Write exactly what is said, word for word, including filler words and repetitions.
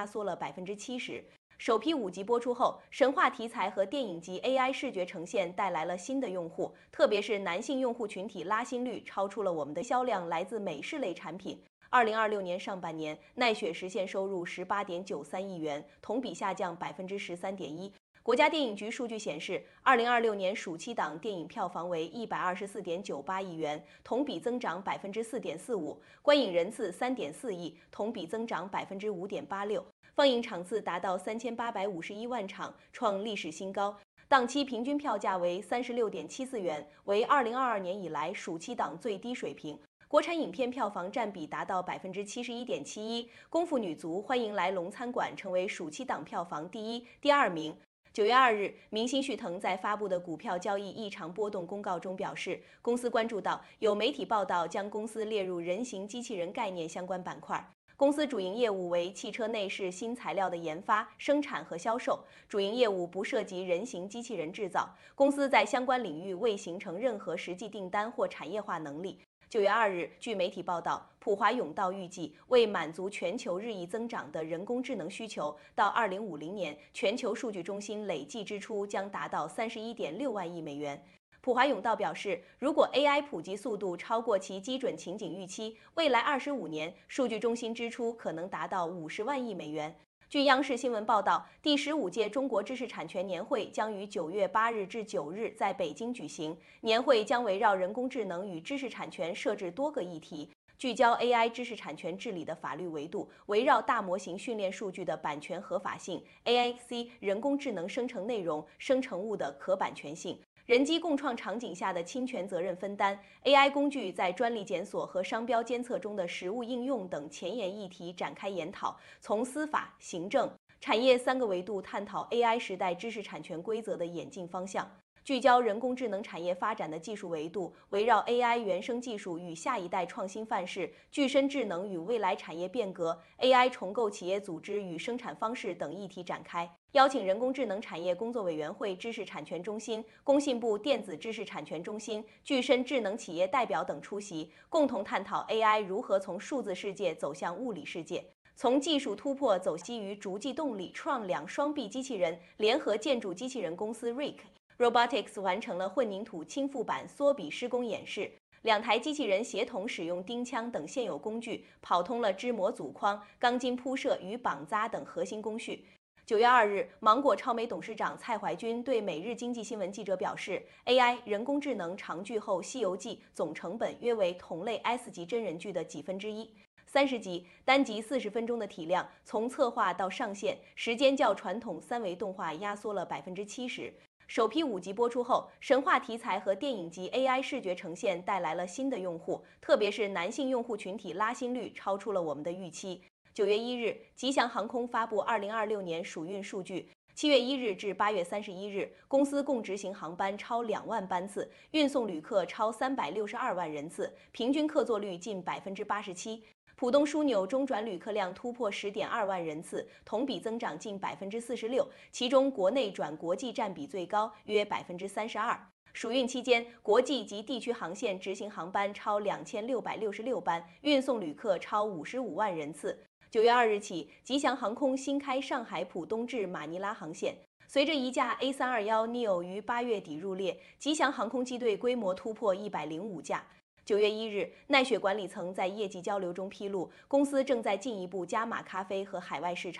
压缩了百分之七十。首批五集播出后，神话题材和电影级 A I 视觉呈现带来了新的用户，特别是男性用户群体拉新率超出了我们的销量来自美式类产品。二零二六年上半年，奈雪实现收入十八点九三亿元，同比下降百分之十三点一。国家电影局数据显示，二零二六年暑期档电影票房为一百二十四点九八亿元，同比增长百分之四点四五，观影人次三点四亿，同比增长百分之五点八六，放映场次达到三千八百五十一万场，创历史新高。档期平均票价为三十六点七四元，为二零二二年以来暑期档最低水平。国产影片票房占比达到百分之七十一点七一，《功夫女足欢迎来龙餐馆》成为暑期档票房第一、第二名。九月二日，明星旭腾在发布的股票交易异常波动公告中表示，公司关注到有媒体报道将公司列入人形机器人概念相关板块。公司主营业务为汽车内饰新材料的研发、生产和销售，主营业务不涉及人形机器人制造。公司在相关领域未形成任何实际订单或产业化能力。九月二日，据媒体报道，普华永道预计为满足全球日益增长的人工智能需求，到二零五零年，全球数据中心累计支出将达到三十一点六万亿美元。普华永道表示，如果 A I 普及速度超过其基准情景预期，未来二十五年数据中心支出可能达到五十万亿美元。据央视新闻报道，第十五届中国知识产权年会将于九月八日至九日在北京举行。年会将围绕人工智能与知识产权设置多个议题，聚焦 A I 知识产权治理的法律维度，围绕大模型训练数据的版权合法性、A I C 人工智能生成内容、生成物的可版权性。人机共创场景下的侵权责任分担、A I 工具在专利检索和商标监测中的实务应用等前沿议题展开研讨，从司法、行政、产业三个维度探讨 A I 时代知识产权规则的演进方向。聚焦人工智能产业发展的技术维度，围绕 A I 原生技术与下一代创新范式、具身智能与未来产业变革、A I 重构企业组织与生产方式等议题展开。邀请人工智能产业工作委员会知识产权中心、工信部电子知识产权中心、具身智能企业代表等出席，共同探讨 A I 如何从数字世界走向物理世界，从技术突破走基于逐迹动力创两双臂机器人。联合建筑机器人公司 R I C Robotics 完成了混凝土倾覆板缩比施工演示，两台机器人协同使用钉枪等现有工具，跑通了支模组框、钢筋铺设与绑扎等核心工序。九月二日，芒果超媒董事长蔡怀君对每日经济新闻记者表示 ，A I 人工智能长剧后《西游记》总成本约为同类 S 级真人剧的几分之一。三十集，单集四十分钟的体量，从策划到上线，时间较传统三维动画压缩了百分之七十。首批五集播出后，神话题材和电影级 A I 视觉呈现带来了新的用户，特别是男性用户群体拉新率超出了我们的预期。九月一日，吉祥航空发布二零二六年暑运数据。七月一日至八月三十一日，公司共执行航班超两万班次，运送旅客超三百六十二万人次，平均客座率近百分之八十七。浦东枢纽中转旅客量突破十点二万人次，同比增长近百分之四十六，其中国内转国际占比最高，约百分之三十二。暑运期间，国际及地区航线执行航班超两千六百六十六班，运送旅客超五十五万人次。九月二日起，吉祥航空新开上海浦东至马尼拉航线。随着一架 A 三二一 neo 于八月底入列，吉祥航空机队规模突破一百零五架。九月一日，奈雪管理层在业绩交流中披露，公司正在进一步加码咖啡和海外市场。